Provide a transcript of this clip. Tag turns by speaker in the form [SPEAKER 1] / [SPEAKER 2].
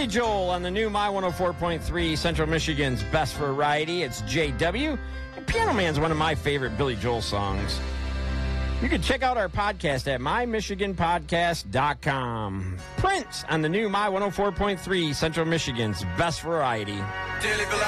[SPEAKER 1] Billy Joel on the new My 104.3, Central Michigan's best variety. It's JW. And Piano Man's one of my favorite Billy Joel songs. You can check out our podcast at mymichiganpodcast.com. Prince on the new My 104.3, Central Michigan's best variety.